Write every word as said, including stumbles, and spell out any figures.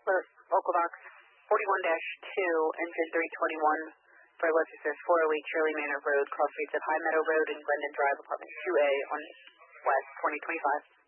Clerk, Local Docs forty-one dash two, engine three twenty-one for Leicester four oh eight Shirley Manor Road, cross streets of High Meadow Road and Glendon Drive, apartment two A on West twenty twenty-five.